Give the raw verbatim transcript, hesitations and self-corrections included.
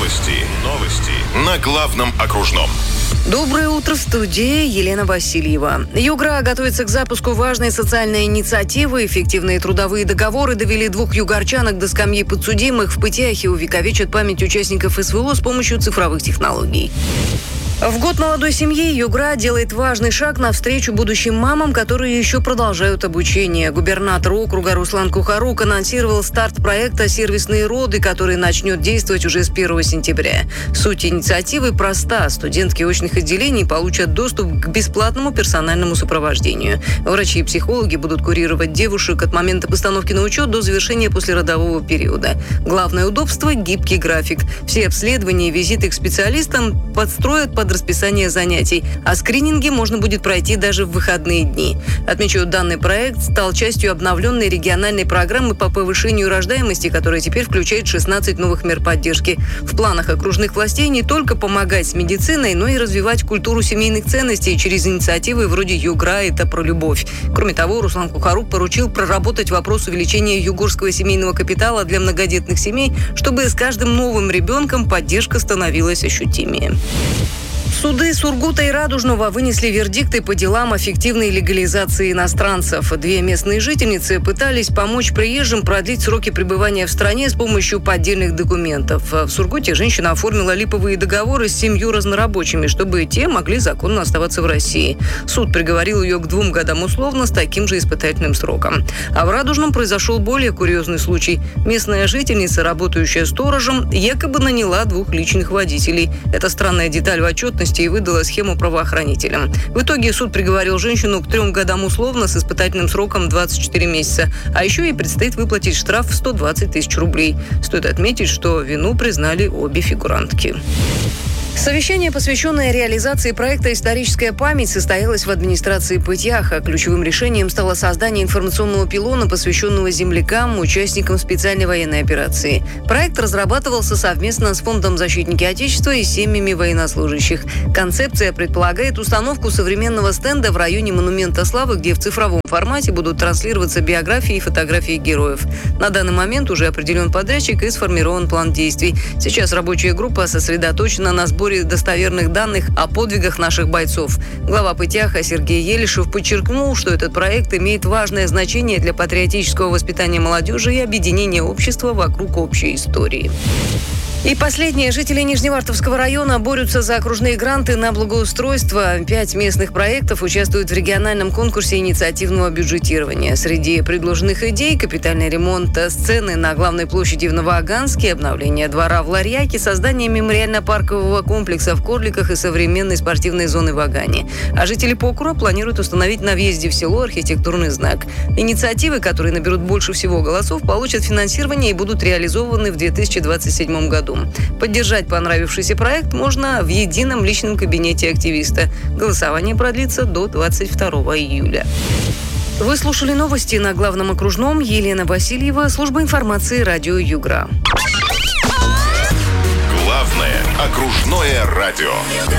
Новости. Новости. На главном окружном. Доброе утро, в студии Елена Васильева. Югра готовится к запуску важной социальной инициативы. Эффективные трудовые договоры довели двух югорчанок до скамьи подсудимых. В Пытьяхе увековечат память участников СВО с помощью цифровых технологий. В год молодой семьи Югра делает важный шаг навстречу будущим мамам, которые еще продолжают обучение. Губернатор округа Руслан Кухарук анонсировал старт проекта «Сервисные роды», который начнет действовать уже с первого сентября. Суть инициативы проста. Студентки очных отделений получат доступ к бесплатному персональному сопровождению. Врачи и психологи будут курировать девушек от момента постановки на учет до завершения послеродового периода. Главное удобство – гибкий график. Все обследования и визиты к специалистам подстроят под расписание занятий, а скрининги можно будет пройти даже в выходные дни. Отмечу, данный проект стал частью обновленной региональной программы по повышению рождаемости, которая теперь включает шестнадцать новых мер поддержки. В планах окружных властей не только помогать с медициной, но и развивать культуру семейных ценностей через инициативы вроде «Югра» — это про любовь. Кроме того, Руслан Кухарук поручил проработать вопрос увеличения югорского семейного капитала для многодетных семей, чтобы с каждым новым ребенком поддержка становилась ощутимее. Суды Сургута и Радужного вынесли вердикты по делам о фиктивной легализации иностранцев. Две местные жительницы пытались помочь приезжим продлить сроки пребывания в стране с помощью поддельных документов. В Сургуте женщина оформила липовые договоры с семью разнорабочими, чтобы те могли законно оставаться в России. Суд приговорил ее к двум годам условно с таким же испытательным сроком. А в Радужном произошел более курьезный случай. Местная жительница, работающая сторожем, якобы наняла двух личных водителей. Эта странная деталь в отчетности и выдала схему правоохранителям. В итоге суд приговорил женщину к трем годам условно с испытательным сроком двадцать четыре месяца. А еще ей предстоит выплатить штраф в сто двадцать тысяч рублей. Стоит отметить, что вину признали обе фигурантки. Совещание, посвященное реализации проекта «Историческая память», состоялось в администрации Пытьяха. Ключевым решением стало создание информационного пилона, посвященного землякам, участникам специальной военной операции. Проект разрабатывался совместно с Фондом защитники Отечества и семьями военнослужащих. Концепция предполагает установку современного стенда в районе Монумента Славы, где в цифровом формате будут транслироваться биографии и фотографии героев. На данный момент уже определен подрядчик и сформирован план действий. Сейчас рабочая группа сосредоточена на сборе достоверных данных о подвигах наших бойцов. Глава Пытьяха Сергей Елишев подчеркнул, что этот проект имеет важное значение для патриотического воспитания молодежи и объединения общества вокруг общей истории. И последние. Жители Нижневартовского района борются за окружные гранты на благоустройство. Пять местных проектов участвуют в региональном конкурсе инициативного бюджетирования. Среди предложенных идей – капитальный ремонт сцены на главной площади в Новоаганске, обновление двора в Ларьяке, создание мемориально-паркового комплекса в Корликах и современной спортивной зоны в Агане. А жители Покура планируют установить на въезде в село архитектурный знак. Инициативы, которые наберут больше всего голосов, получат финансирование и будут реализованы в две тысячи двадцать седьмом году. Поддержать понравившийся проект можно в едином личном кабинете активиста. Голосование продлится до двадцать второго июля. Вы слушали новости на главном окружном. Елена Васильева, служба информации радио Югра. Главное окружное радио.